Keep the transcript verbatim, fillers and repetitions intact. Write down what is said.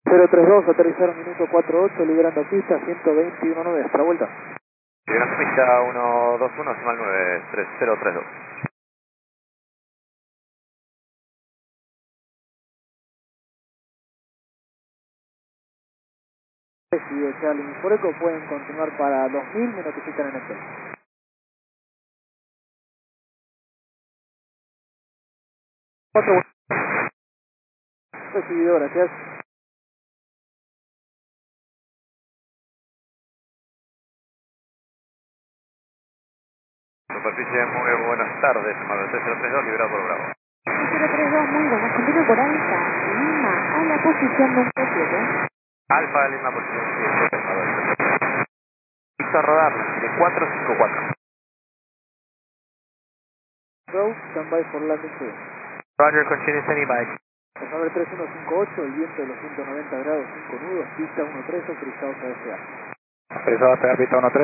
cero tres dos, aterrizar minuto cuatro ocho, liberando pista, ciento veintiuno nueve, hasta la vuelta. Liberando pista uno dos uno, decimal nueve, tres cero tres dos. Si de Charlie Foreco pueden continuar para dos mil, me notifican en el test. cuatro, recibido, gracias. Superficie, muy buenas tardes, Manuel tres cero tres dos, liberado por Bravo. tres cero tres dos, muy buenas, continúo por Alfa, Lima, a la posición número siete. Alfa Lima, posición siete, Manuel. Listo a rodar, de cuatro cinco cuatro. Go, stand by for landing two. Roger, continue standing by. Pasar tres uno cinco ocho, el viento de los ciento noventa grados, cinco nudos, pista uno tres, autorizados a S A. Autorizado a pegar pista uno tres.